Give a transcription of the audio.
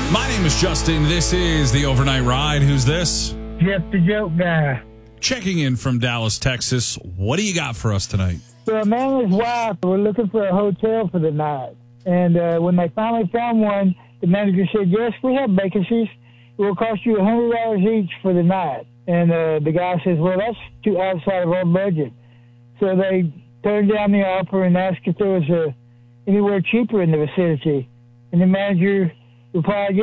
My name is Justin. This is the Overnight Ride. Who's this? Jeff the Joke Guy. Checking in from Dallas, Texas. What do you got for us tonight? So a man and his wife were looking for a hotel for the night. And when they finally found one, the manager said, yes, we have vacancies. It will cost you $100 each for the night. And the guy says, well, that's too outside of our budget. So they turned down the offer and asked if there was anywhere cheaper in the vicinity. And the manager replied,